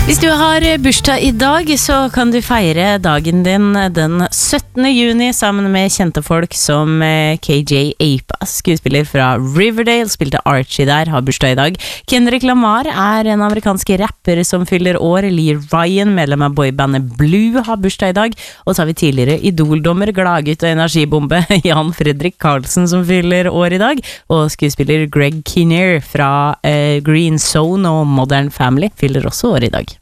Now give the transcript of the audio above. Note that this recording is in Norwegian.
Hvis du har bursdag i dag, så kan du feire dagen din den 17. juni sammen med kjente folk som KJ Apa, skuespiller fra Riverdale, spilte Archie der, har bursdag i dag. Kendrick Lamar en amerikansk rapper som fyller år. Lee Ryan, medlem av boybandet Blue, har bursdag i dag. Og så har vi tidligere idoldommer, gladgutt og energibombe Jan Fredrik Karlsen som fyller år i dag. Og skuespiller Greg Kinnear fra Green Zone og Modern Family fyller også år i dag.